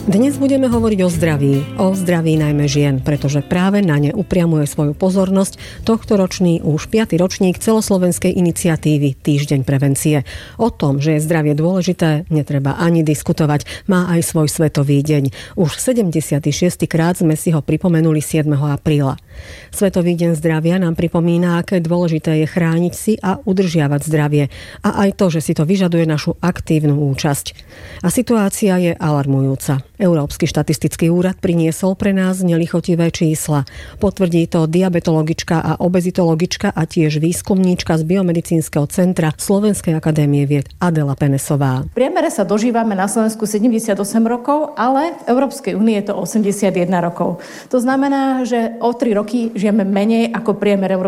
Dnes budeme hovoriť o zdraví najmä žien, pretože práve na ne upriamuje svoju pozornosť tohtoročný už 5. ročník celoslovenskej iniciatívy Týždeň prevencie. O tom, že je zdravie dôležité, netreba ani diskutovať. Má aj svoj svetový deň. Už 76. krát sme si ho pripomenuli 7. apríla. Svetový deň zdravia nám pripomína, aké dôležité je chrániť si a udržiavať zdravie. A aj to, že si to vyžaduje našu aktívnu účasť. A situácia je alarmujúca. Európsky štatistický úrad priniesol pre nás nelichotivé čísla. Potvrdí to diabetologička a obezitologička a tiež výskumníčka z Biomedicínskeho centra Slovenskej akadémie vied Adela Penesová. V priemere sa dožívame na Slovensku 78 rokov, ale v Európskej únii je to 81 rokov. To znamená, že o 3 roky žijeme menej ako priemer Európskej